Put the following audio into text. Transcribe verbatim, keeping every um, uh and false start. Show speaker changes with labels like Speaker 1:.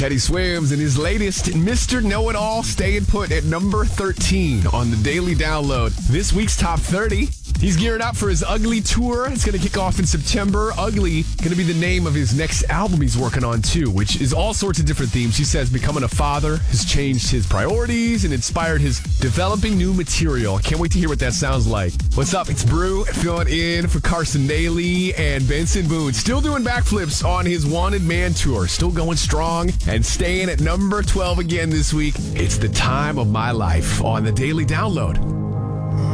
Speaker 1: Teddy Swims and his latest, Mister Know-It-All, staying put at number thirteen on the Daily Download. This week's Top thirty. He's gearing up for his Ugly tour. It's going to kick off in September. Ugly going to be the name of his next album he's working on, too, which is all sorts of different themes. He says becoming a father has changed his priorities and inspired his developing new material. Can't wait to hear what that sounds like. What's up? It's Brew, filling in for Carson Daly and Benson Boone. Still doing backflips on his Wanted Man tour. Still going strong and staying at number twelve again this week. It's the time of my life on the Daily Download.